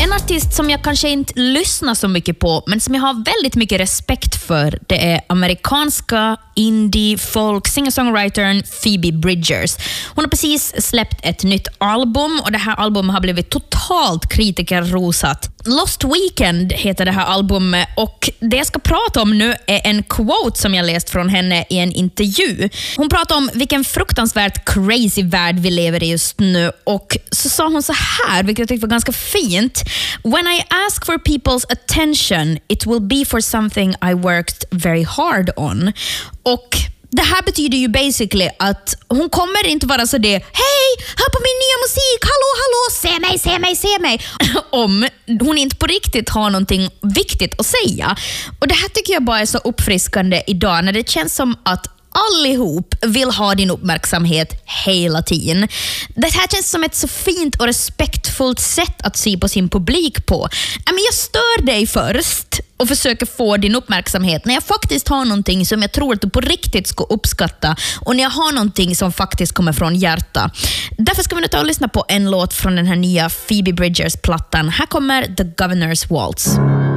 En artist som jag kanske inte lyssnar så mycket på, men som jag har väldigt mycket respekt för, det är amerikanska indie folk singer-songwritern Phoebe Bridgers. Hon har precis släppt ett nytt album och det här albumet har blivit totalt kritikerrosat. Lost Weekend heter det här albumet och det jag ska prata om nu är en quote som jag läst från henne i en intervju. Hon pratar om vilken fruktansvärt crazy värld vi lever i just nu och så sa hon så här, vilket jag tyckte var ganska fint. When I ask for people's attention, it will be for something I worked very hard on. Och det här betyder ju basically att hon kommer inte vara så det hej, hör på min nya musik, hallå, se mig om hon inte på riktigt har någonting viktigt att säga. Och det här tycker jag bara är så uppfriskande idag när det känns som att allihop vill ha din uppmärksamhet hela tiden. Det här känns som ett så fint och respektfullt sätt att se på sin publik på. Jag stör dig först och försöker få din uppmärksamhet när jag faktiskt har någonting som jag tror att du på riktigt ska uppskatta och när jag har någonting som faktiskt kommer från hjärta. Därför ska vi nu ta och lyssna på en låt från den här nya Phoebe Bridgers-plattan. Här kommer The Governor's Waltz.